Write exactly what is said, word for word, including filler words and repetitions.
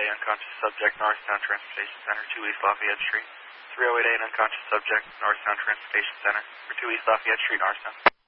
A unconscious subject, Norristown Transportation Center, two East Lafayette Street. three oh eight A an unconscious subject, Norristown Transportation Center, for two East Lafayette Street, Norristown.